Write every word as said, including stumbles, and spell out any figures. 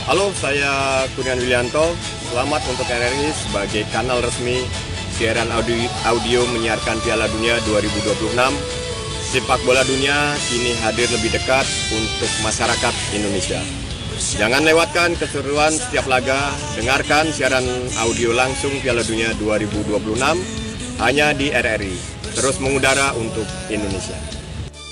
Halo, saya Kurniawan Willianto. Selamat untuk R R I sebagai kanal resmi siaran audio, audio menyiarkan Piala Dunia dua ribu dua puluh enam. Sepak bola dunia kini hadir lebih dekat untuk masyarakat Indonesia. Jangan lewatkan keseruan setiap laga, dengarkan siaran audio langsung Piala Dunia dua ribu dua puluh enam hanya di R R I. Terus mengudara untuk Indonesia.